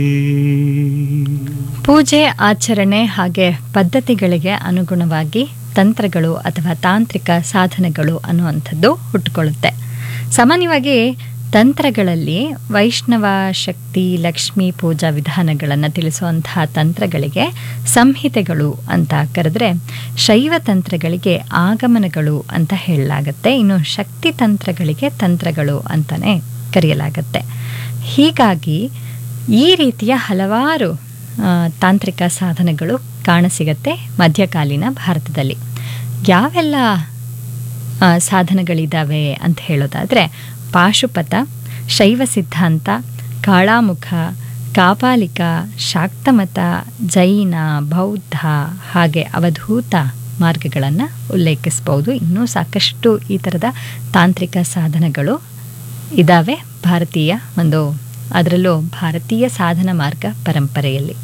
ಪೂಜೆ ಆಚರಣೆ ಹಾಗೆ ಪದ್ಧತಿಗಳಿಗೆ ಅನುಗುಣವಾಗಿ ತಂತ್ರಗಳು ಅಥವಾ ತಾಂತ್ರಿಕ ಸಾಧನಗಳು ಅನ್ನುವಂಥದ್ದು ಹುಟ್ಟುಕೊಳ್ಳುತ್ತೆ. ಸಾಮಾನ್ಯವಾಗಿ ತಂತ್ರಗಳಲ್ಲಿ ವೈಷ್ಣವ ಶಕ್ತಿ ಲಕ್ಷ್ಮೀ ಪೂಜಾ ವಿಧಾನಗಳನ್ನು ತಿಳಿಸುವಂತಹ ತಂತ್ರಗಳಿಗೆ ಸಂಹಿತೆಗಳು ಅಂತ ಕರೆದ್ರೆ, ಶೈವ ತಂತ್ರಗಳಿಗೆ ಆಗಮನಗಳು ಅಂತ ಹೇಳಲಾಗತ್ತೆ. ಇನ್ನು ಶಕ್ತಿ ತಂತ್ರಗಳಿಗೆ ತಂತ್ರಗಳು ಅಂತಲೇ ಕರೆಯಲಾಗತ್ತೆ. ಹೀಗಾಗಿ ಈ ರೀತಿಯ ಹಲವಾರು ತಾಂತ್ರಿಕ ಸಾಧನಗಳು ಕಾಣಸಿಗತ್ತೆ ಮಧ್ಯಕಾಲೀನ ಭಾರತದಲ್ಲಿ. ಯಾವೆಲ್ಲ ಸಾಧನಗಳಿದ್ದಾವೆ ಅಂತ ಹೇಳೋದಾದರೆ, ಪಾಶುಪತ, ಶೈವ ಸಿದ್ಧಾಂತ, ಕಾಳಾಮುಖ, ಕಾಪಾಲಿಕ, ಶಾಕ್ತಮತ, ಜೈನ, ಬೌದ್ಧ ಹಾಗೆ ಅವಧೂತ ಮಾರ್ಗಗಳನ್ನು ಉಲ್ಲೇಖಿಸಬಹುದು. ಇನ್ನೂ ಸಾಕಷ್ಟು ಈ ಥರದ ತಾಂತ್ರಿಕ ಸಾಧನಗಳು ಇದ್ದಾವೆ ಅದರಲ್ಲೂ ಭಾರತೀಯ ಸಾಧನ ಮಾರ್ಗ ಪರಂಪರೆಯಲ್ಲಿ.